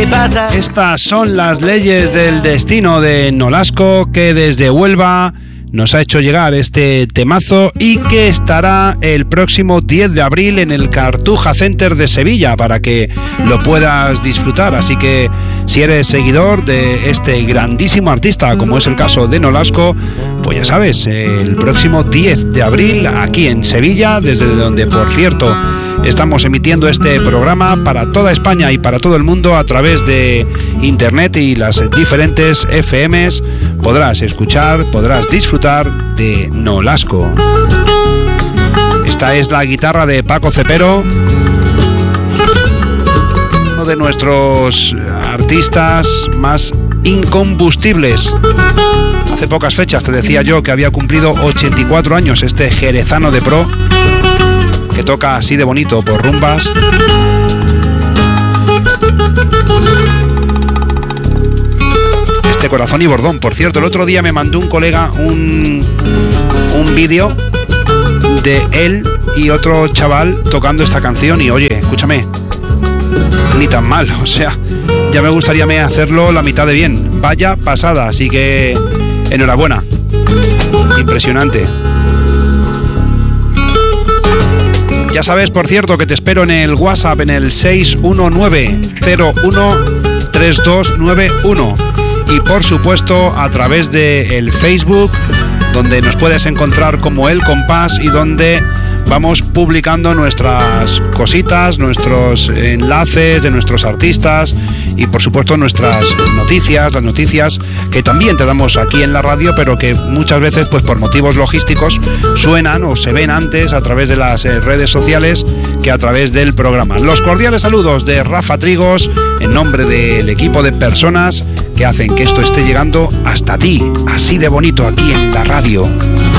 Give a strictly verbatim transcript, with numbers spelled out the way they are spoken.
¿Qué pasa? Estas son las leyes del destino de Nolasco, que desde Huelva nos ha hecho llegar este temazo y que estará el próximo diez de abril en el Cartuja Center de Sevilla para que lo puedas disfrutar. Así que si eres seguidor de este grandísimo artista, como es el caso de Nolasco, pues ya sabes, el próximo diez de abril aquí en Sevilla, desde donde, por cierto, estamos emitiendo este programa para toda España y para todo el mundo a través de internet y las diferentes F Ms. Podrás escuchar, podrás disfrutar de Nolasco. Esta es la guitarra de Paco Cepero, uno de nuestros artistas más incombustibles. Hace pocas fechas te decía yo que había cumplido ochenta y cuatro años este jerezano de pro, que toca así de bonito por rumbas. Este Corazón y Bordón, por cierto, el otro día me mandó un colega un, un vídeo de él y otro chaval tocando esta canción y oye, escúchame, ni tan mal, o sea, ya me gustaría me hacerlo la mitad de bien. Vaya pasada, así que enhorabuena, impresionante. Ya sabes, por cierto, que te espero en el WhatsApp en el seis uno nueve cero uno tres dos nueve uno y por supuesto a través de el Facebook, donde nos puedes encontrar como El Compás y donde vamos publicando nuestras cositas, nuestros enlaces de nuestros artistas y por supuesto nuestras noticias, las noticias que también te damos aquí en la radio, pero que muchas veces pues por motivos logísticos suenan o se ven antes a través de las eh, redes sociales que a través del programa. Los cordiales saludos de Rafa Trigos en nombre del equipo de personas que hacen que esto esté llegando hasta ti, así de bonito aquí en la radio.